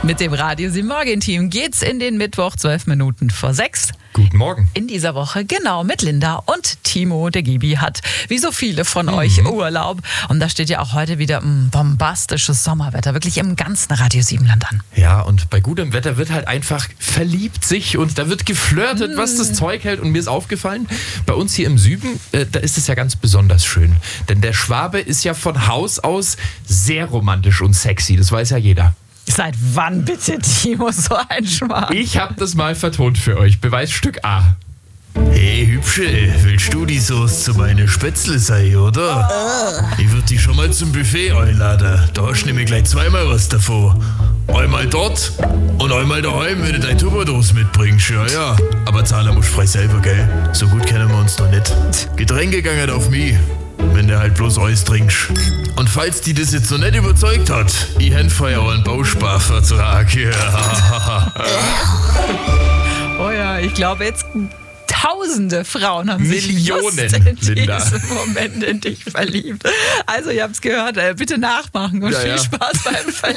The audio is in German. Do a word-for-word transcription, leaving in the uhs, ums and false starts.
Mit dem Radio sieben Morgen-Team geht's in den Mittwoch, zwölf Minuten vor sechs. Guten Morgen. In dieser Woche, genau, mit Linda und Timo. Der Gibi hat, wie so viele von mhm. euch, Urlaub. Und da steht ja auch heute wieder ein bombastisches Sommerwetter, wirklich im ganzen Radio sieben Land an. Ja, und bei gutem Wetter wird halt einfach verliebt sich und da wird geflirtet, mhm. was das Zeug hält. Und mir ist aufgefallen, bei uns hier im Süden, äh, da ist es ja ganz besonders schön. Denn der Schwabe ist ja von Haus aus sehr romantisch und sexy. Das weiß ja jeder. Seit wann bitte, Timo, so ein Schmarrn? Ich hab das mal vertont für euch. Beweisstück A. Hey Hübsche, willst du die Soße zu meinen Spätzle sein, oder? Oh. Ich würde dich schon mal zum Buffet einladen. Da hast du nämlich gleich zweimal was davon. Einmal dort und einmal daheim, wenn du deine Tupperdose mitbringst. Ja, ja. Aber zahlen musst du frei selber, gell? So gut kennen wir uns noch nicht. Getränke gangen auf mich, wenn du halt bloß Eis trinkst. Und falls die das jetzt noch nicht überzeugt hat, ich hätte vorher auch einen Bausparvertrag. Ja. Oh ja, ich glaube jetzt tausende Frauen haben sich Millionen, just in Linda. diesem Moment in dich verliebt. Also ihr habt es gehört, bitte nachmachen und ja, viel ja. Spaß beim Verlieben.